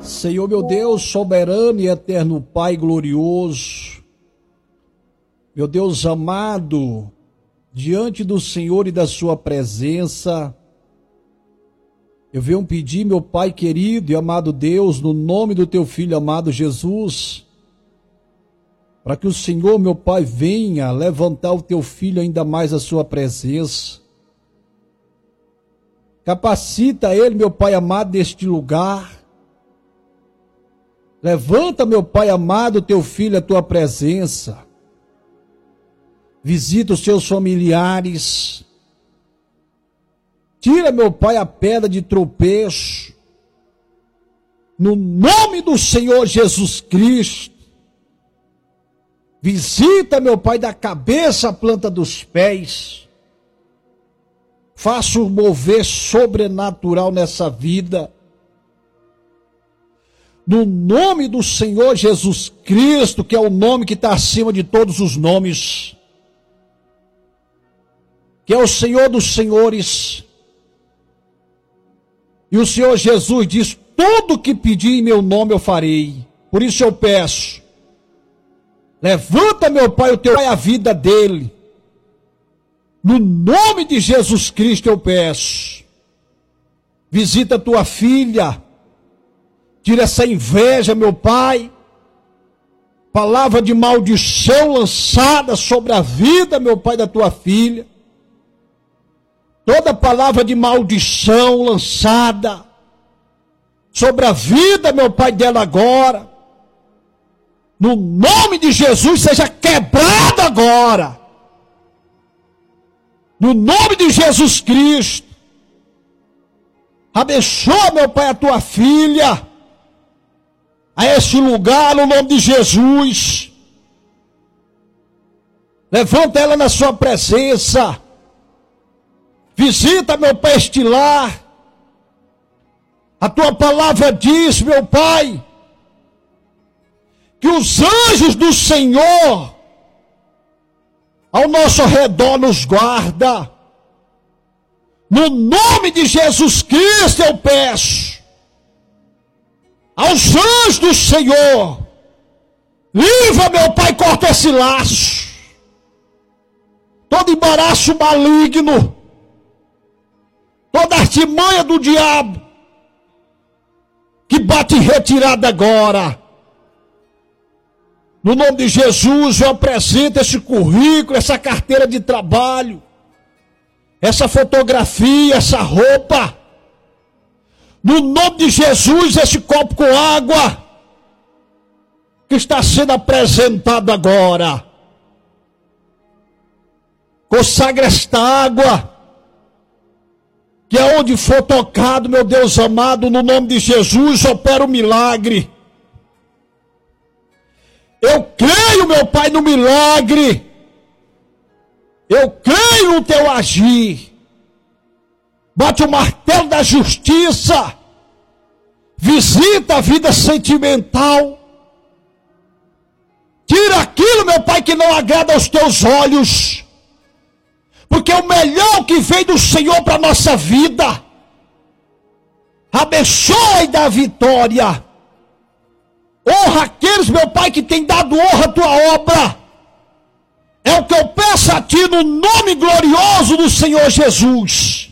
Senhor meu Deus, soberano e eterno Pai glorioso, meu Deus amado, diante do Senhor e da sua presença, eu venho pedir, meu Pai querido e amado Deus, no nome do teu Filho amado Jesus, para que o Senhor, meu Pai, venha levantar o teu Filho ainda mais à sua presença. Capacita ele, meu Pai amado, neste lugar. Levanta, meu Pai amado, teu Filho à tua presença. Visita os seus familiares. Tira, meu Pai, a pedra de tropeço. No nome do Senhor Jesus Cristo. Visita, meu Pai, da cabeça à planta dos pés. Faça um mover sobrenatural nessa vida. No nome do Senhor Jesus Cristo, que é o nome que está acima de todos os nomes. Que é o Senhor dos senhores. E o Senhor Jesus diz, tudo que pedir em meu nome eu farei. Por isso eu peço. Levanta, meu Pai, o teu Pai, a vida dele. No nome de Jesus Cristo eu peço. Visita tua filha. Tira essa inveja, meu Pai. Palavra de maldição lançada sobre a vida, meu Pai, da tua filha. Toda palavra de maldição lançada sobre a vida, meu Pai, dela agora. No nome de Jesus, seja quebrada agora. No nome de Jesus Cristo. Abençoa, meu Pai, a tua filha. A este lugar, no nome de Jesus. Levanta ela na sua presença. Visita, meu Pai, este lar. A tua palavra diz, meu Pai, que os anjos do Senhor ao nosso redor nos guarda. No nome de Jesus Cristo eu peço aos anjos do Senhor, livra, meu Pai, corta esse laço, todo embaraço maligno, toda artimanha do diabo, que bate em retirada agora. No nome de Jesus, eu apresento esse currículo, essa carteira de trabalho, essa fotografia, essa roupa. No nome de Jesus, esse copo com água, que está sendo apresentado agora. Consagra esta água, que é onde for tocado, meu Deus amado, no nome de Jesus, opera o milagre. Eu creio, meu Pai, no milagre. Eu creio no teu agir. Bate o martelo da justiça. Visita a vida sentimental. Tira aquilo, meu Pai, que não agrada aos teus olhos. Porque é o melhor que vem do Senhor para a nossa vida. Abençoa e dá vitória. Honra aqueles, meu Pai, que tem dado honra à tua obra. É o que eu peço a ti no nome glorioso do Senhor Jesus.